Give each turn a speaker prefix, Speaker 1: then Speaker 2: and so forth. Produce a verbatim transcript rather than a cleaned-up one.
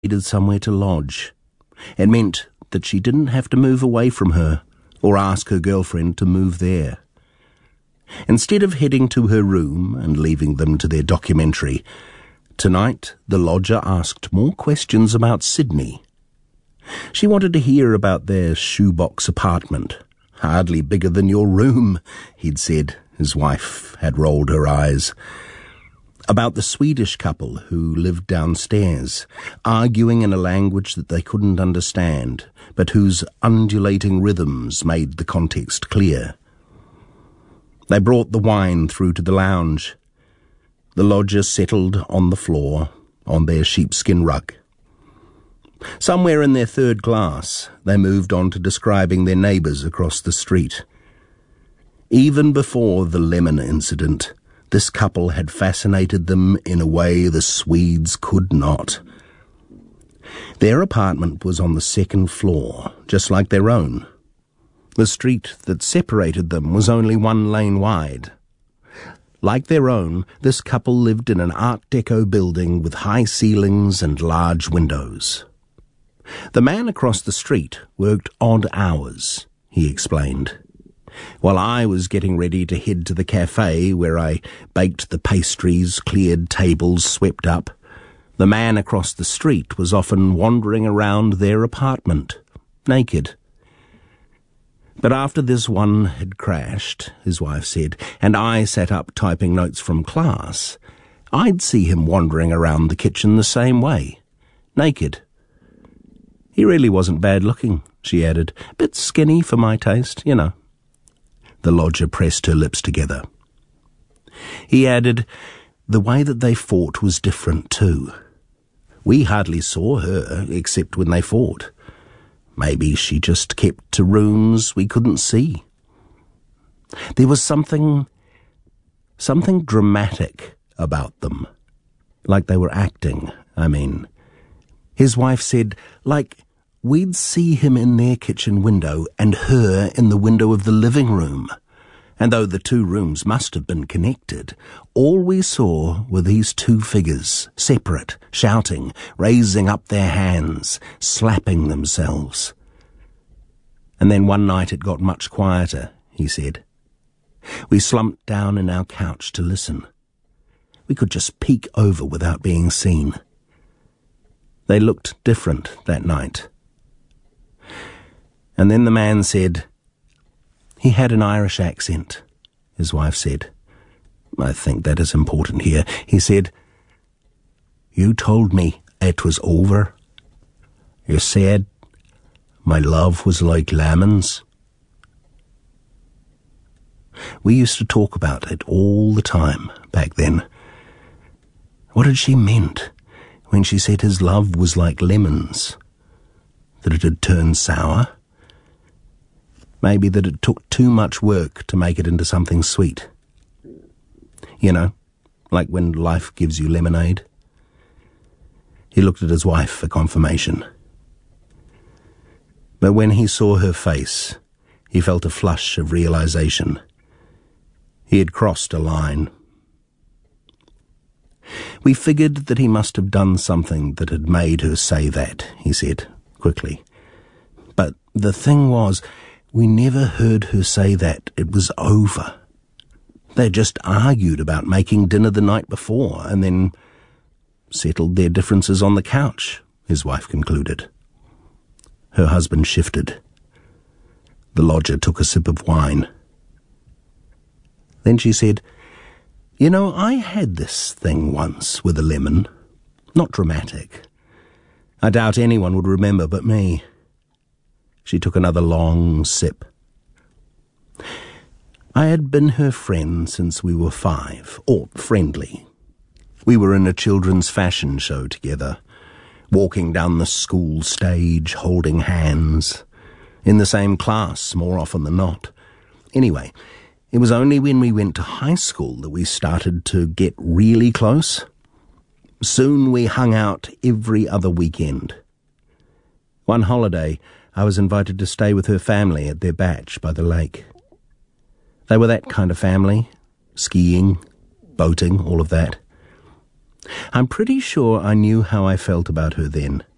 Speaker 1: needed somewhere to lodge. It meant that she didn't have to move away from her or ask her girlfriend to move there. Instead of heading to her room and leaving them to their documentary, tonight the lodger asked more questions about Sydney. She wanted to hear about their shoebox apartment. Hardly bigger than your room, he'd said. His wife had rolled her eyes. About the Swedish couple who lived downstairs, arguing in a language that they couldn't understand, but whose undulating rhythms made the context clear. They brought the wine through to the lounge. The lodger settled on the floor, on their sheepskin rug. Somewhere in their third glass, they moved on to describing their neighbours across the street. Even before the lemon incident, this couple had fascinated them in a way the Swedes could not. Their apartment was on the second floor, just like their own. The street that separated them was only one lane wide. Like their own, this couple lived in an Art Deco building with high ceilings and large windows. The man across the street worked odd hours, he explained. While I was getting ready to head to the cafe where I baked the pastries, cleared tables, swept up, the man across the street was often wandering around their apartment, naked. But after this one had crashed, his wife said, and I sat up typing notes from class, I'd see him wandering around the kitchen the same way, naked. He really wasn't bad looking, she added. Bit skinny for my taste, you know. The lodger pressed her lips together. He added, the way that they fought was different too. We hardly saw her, except when they fought. Maybe she just kept to rooms we couldn't see. There was something, something dramatic about them. Like they were acting, I mean. His wife said, like, we'd see him in their kitchen window and her in the window of the living room. And though the two rooms must have been connected, all we saw were these two figures, separate, shouting, raising up their hands, slapping themselves. And then one night it got much quieter, he said. We slumped down in our couch to listen. We could just peek over without being seen. They looked different that night. And then the man said, he had an Irish accent, his wife said. I think that is important here. He said, you told me it was over. You said my love was like lemons. We used to talk about it all the time back then. What had she meant when she said his love was like lemons? That it had turned sour? Maybe that it took too much work to make it into something sweet. You know, like when life gives you lemonade. He looked at his wife for confirmation. But when he saw her face, he felt a flush of realization. He had crossed a line. We figured that he must have done something that had made her say that, he said, quickly. But the thing was, we never heard her say that it was over. They just argued about making dinner the night before and then settled their differences on the couch, his wife concluded. Her husband shifted. The lodger took a sip of wine. Then she said, you know, I had this thing once with a lemon. Not dramatic. I doubt anyone would remember but me. She took another long sip. I had been her friend since we were five, or friendly. We were in a children's fashion show together, walking down the school stage, holding hands, in the same class more often than not. Anyway, it was only when we went to high school that we started to get really close. Soon we hung out every other weekend. One holiday, I was invited to stay with her family at their bach by the lake. They were that kind of family, skiing, boating, all of that. I'm pretty sure I knew how I felt about her then.